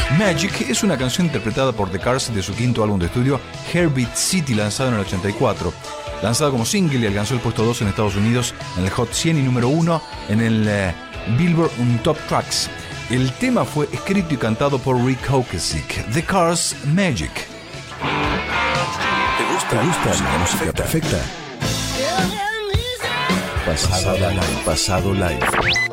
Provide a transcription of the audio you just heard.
Magic es una canción interpretada por The Cars de su quinto álbum de estudio, Heartbeat City, lanzado en el 84. Lanzada como single y alcanzó el puesto 2 en Estados Unidos en el Hot 100 y número 1 en el Billboard Top Tracks. El tema fue escrito y cantado por Rick Ocasek. The Cars, Magic. ¿Te gusta la música perfecta? Pasado live.